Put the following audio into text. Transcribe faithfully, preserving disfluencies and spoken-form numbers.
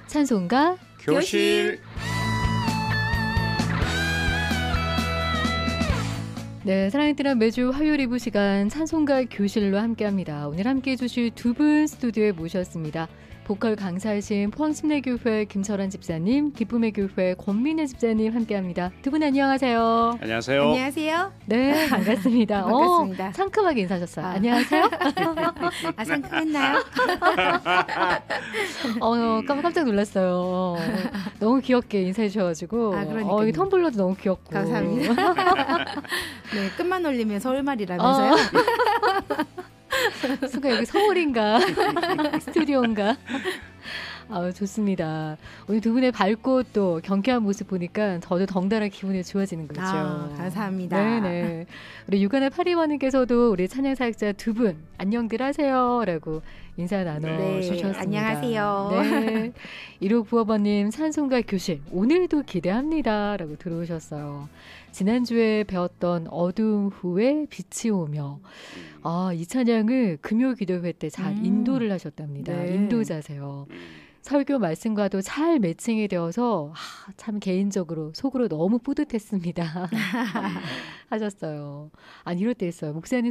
찬송가 교실. 네, 사랑의 띠란 매주 화요일 이 부 시간 찬송가 교실로 함께합니다. 오늘 함께해 주실 두 분 스튜디오에 모셨습니다. 보컬 강사이신 포항심내교회 김철환 집사님, 기쁨의 교회 권민혜 집사님 함께합니다. 두 분 안녕하세요. 안녕하세요. 안녕하세요. 네, 반갑습니다. 반갑습니다. 어, 상큼하게 인사하셨어요. 아. 안녕하세요. 아, 상큼했나요? 어, 깜짝 놀랐어요. 너무 귀엽게 인사해 주셔가지고. 아, 그러니까요. 어, 이 텀블러도 너무 귀엽고. 감사합니다. 네, 끝만 올리면 서울말이라면서요? 어. 순간 여기 서울인가 스튜디오인가. 아, 좋습니다. 오늘 두 분의 밝고 또 경쾌한 모습 보니까 저도 덩달아 기분이 좋아지는 거죠. 아, 감사합니다. 네네. 우리 육안의 파리원님께서도 우리 찬양 사역자 두 분 안녕들 하세요라고 인사 나눠주셨습니다. 네, 안녕하세요. 네. 일오구오번님 찬송가 교실 오늘도 기대합니다라고 들어오셨어요. 지난주에 배웠던 어두움 후에 빛이 오며 아, 이 찬양을 금요 기도회 때 잘 음. 인도를 하셨답니다. 네. 인도자세요. 설교 말씀과도 잘 매칭이 되어서 아, 참 개인적으로 속으로 너무 뿌듯했습니다. 하셨어요. 아니 이럴 때 있어요. 목사님